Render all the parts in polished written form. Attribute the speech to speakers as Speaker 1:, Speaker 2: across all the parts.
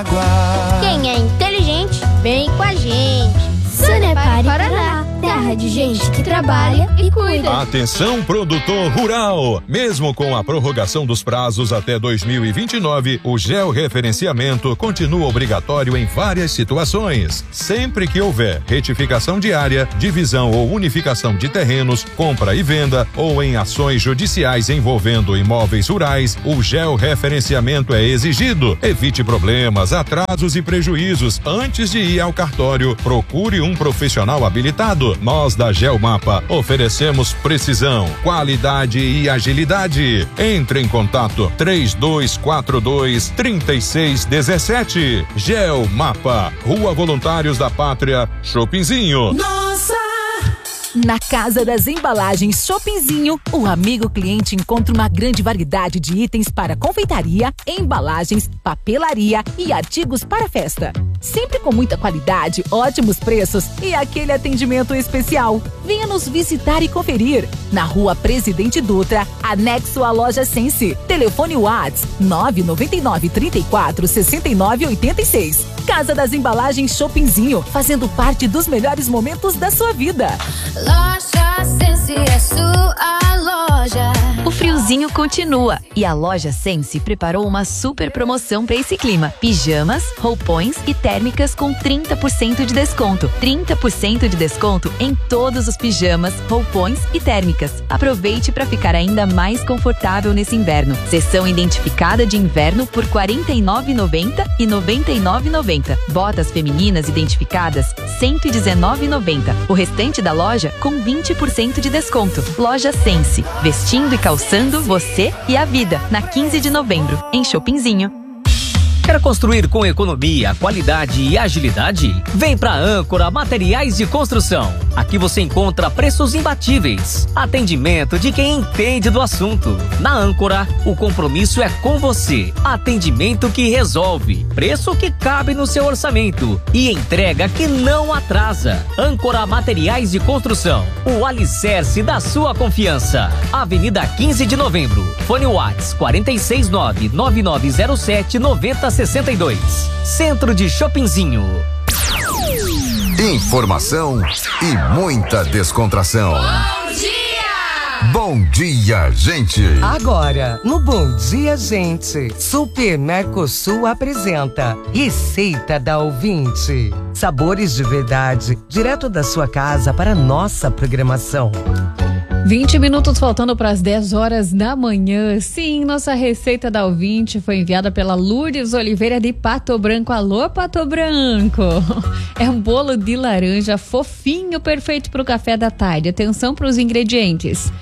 Speaker 1: Quem é inteligente, vem com a gente. Sanepar Paraná, terra de gente que trabalha e cuida.
Speaker 2: Atenção, produtor rural! Mesmo com a prorrogação dos prazos até 2029, o georreferenciamento continua obrigatório em várias situações. Sempre que houver retificação de área, divisão ou unificação de terrenos, compra e venda ou em ações judiciais envolvendo imóveis rurais, o georreferenciamento é exigido. Evite problemas, atrasos e prejuízos. Antes de ir ao cartório, procure um profissional habilitado. Nós da Geomapa oferecemos precisão, qualidade e agilidade. Entre em contato 3242-3617. Geomapa, Rua Voluntários da Pátria, Chopinzinho.
Speaker 3: Nossa! Na Casa das Embalagens Chopinzinho, o amigo cliente encontra uma grande variedade de itens para confeitaria, embalagens, papelaria e artigos para festa. Sempre com muita qualidade, ótimos preços e aquele atendimento especial. Venha nos visitar e conferir. Na Rua Presidente Dutra, anexo à Loja Sense. Telefone WhatsApp 999 34 69 86. Casa das Embalagens Chopinzinho, fazendo parte dos melhores momentos da sua vida.
Speaker 4: Loja Sense é sua loja.
Speaker 5: O friozinho continua e a Loja Sense preparou uma super promoção para esse clima. Pijamas, roupões e térmicas com 30% de desconto. 30% de desconto em todos os pijamas, roupões e térmicas. Aproveite para ficar ainda mais confortável nesse inverno. Seção identificada de inverno por R$ 49,90 e R$ 99,90. Botas femininas identificadas R$ 119,90. O restante da loja com 20% de desconto. Loja Sense, vestindo e calçando você e a vida, na 15 de novembro, em Chopinzinho.
Speaker 6: Quer construir com economia, qualidade e agilidade? Vem pra Âncora Materiais de Construção. Aqui você encontra preços imbatíveis, atendimento de quem entende do assunto. Na Âncora, o compromisso é com você. Atendimento que resolve, preço que cabe no seu orçamento e entrega que não atrasa. Âncora Materiais de Construção, o alicerce da sua confiança. Avenida 15 de novembro. Fone WhatsApp 469-9907-9062. Centro de Chopinzinho.
Speaker 7: Informação e muita descontração.
Speaker 4: Bom dia!
Speaker 7: Bom dia, gente!
Speaker 8: Agora, no Bom Dia, Gente, Super Mercosul apresenta Receita da Ouvinte. Sabores de verdade, direto da sua casa para nossa programação.
Speaker 9: 20 minutos faltando para as 10 horas da manhã. Sim, nossa receita da ouvinte foi enviada pela Lourdes Oliveira de Pato Branco. Alô, Pato Branco! É um bolo de laranja fofinho, perfeito para o café da tarde. Atenção para os ingredientes: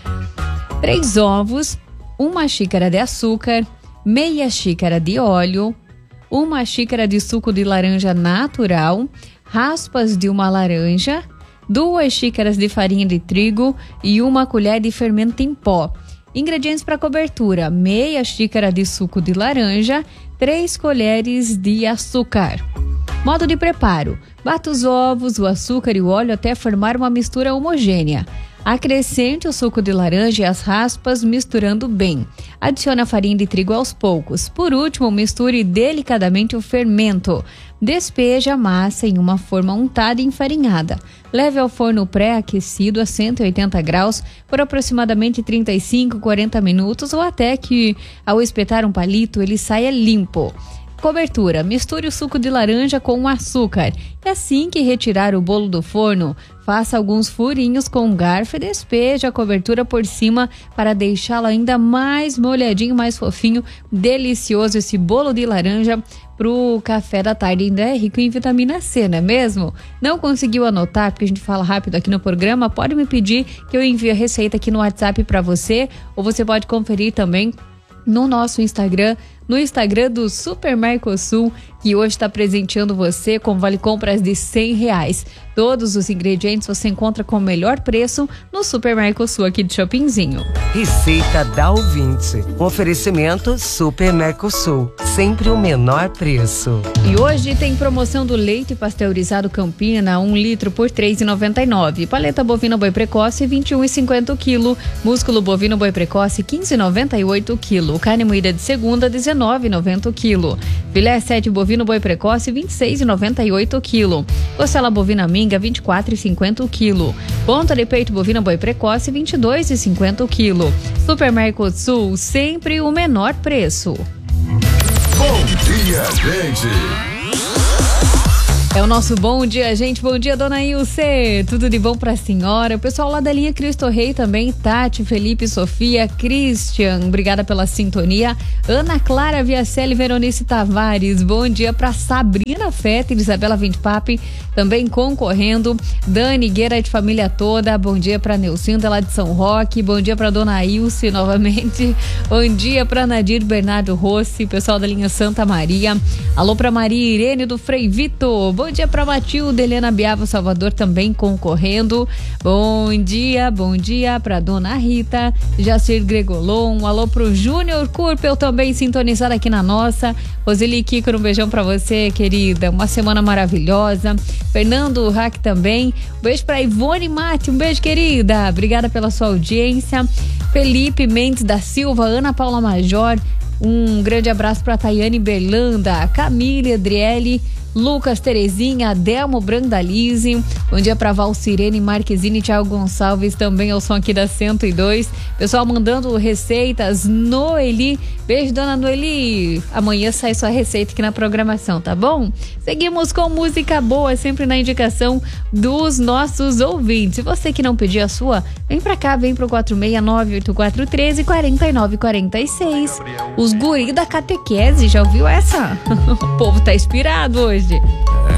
Speaker 9: 3 ovos, 1 xícara de açúcar, meia xícara de óleo, 1 xícara de suco de laranja natural, raspas de uma laranja, 2 xícaras de farinha de trigo e 1 colher de fermento em pó. Ingredientes para cobertura: meia xícara de suco de laranja, 3 colheres de açúcar. Modo de preparo: bata os ovos, o açúcar e o óleo até formar uma mistura homogênea. Acrescente o suco de laranja e as raspas, misturando bem. Adicione a farinha de trigo aos poucos. Por último, misture delicadamente o fermento. Despeje a massa em uma forma untada e enfarinhada. Leve ao forno pré-aquecido a 180 graus por aproximadamente 35-40 minutos ou até que, ao espetar um palito, ele saia limpo. Cobertura: misture o suco de laranja com o açúcar. E assim que retirar o bolo do forno, faça alguns furinhos com um garfo e despeje a cobertura por cima para deixá-lo ainda mais molhadinho, mais fofinho. Delicioso esse bolo de laranja pro café da tarde. Ainda é rico em vitamina C, não é mesmo? Não conseguiu anotar, porque a gente fala rápido aqui no programa? Pode me pedir que eu envie a receita aqui no WhatsApp para você, ou você pode conferir também no nosso Instagram, no Instagram do Super Mercosul, que hoje está presenteando você com vale compras de R$100. Todos os ingredientes você encontra com o melhor preço no Super Mercosul aqui de Chopinzinho.
Speaker 8: Receita da Ouvinte. Um oferecimento Super Mercosul. Sempre o menor preço.
Speaker 9: E hoje tem promoção do leite pasteurizado Campina, 1 litro por R$3,99. Paleta bovina boi precoce, R$21,50 o quilo. Músculo bovino boi precoce, R$15,98 o quilo. Carne moída de segunda, R$19,00 19,90 o quilo. Filé 7 bovino boi precoce, 26,98 o quilo. Costela bovina minga, 24,50 o quilo. Ponta de peito bovina boi precoce, 22,50 o quilo. Super Mercosul, sempre o menor preço.
Speaker 7: Bom dia, gente!
Speaker 9: É o nosso bom dia, gente. Bom dia, dona Ilse. Tudo de bom pra senhora. O pessoal lá da linha Cristo Rei também. Tati, Felipe, Sofia, Christian. Obrigada pela sintonia. Ana Clara Viacelli, Veronice Tavares. Bom dia pra Sabrina Feta, Isabela Vintpapi, também concorrendo. Dani Gueira de família toda. Bom dia pra Neucinda lá de São Roque. Bom dia pra dona Ilse novamente. Bom dia pra Nadir Bernardo Rossi, pessoal da linha Santa Maria. Alô pra Maria Irene do Frei Vitor. Bom dia pra Matilde, Helena Biava, Salvador também concorrendo. Bom dia pra dona Rita, Jacir Gregolon. Alô pro Júnior Curpel também sintonizado aqui na nossa. Roseli Kiko, um beijão pra você, querida. Uma semana maravilhosa. Fernando Hack também. Beijo pra Ivone Mate, um beijo, querida. Obrigada pela sua audiência. Felipe Mendes da Silva, Ana Paula Major. Um grande abraço para Tayane Berlanda, Camille, Adriele, Lucas, Terezinha, Adelmo Brandalize. Bom dia para Valcirene Marquezine, Thiago Gonçalves, também ao som aqui da 102. Pessoal mandando receitas. Noeli, beijo, dona Noeli. Amanhã sai sua receita aqui na programação, tá bom? Seguimos com música boa, sempre na indicação dos nossos ouvintes. Se você que não pediu a sua, vem pra cá, vem pro 469-8413-4946. Os guri da catequese, já ouviu essa? O povo tá inspirado hoje.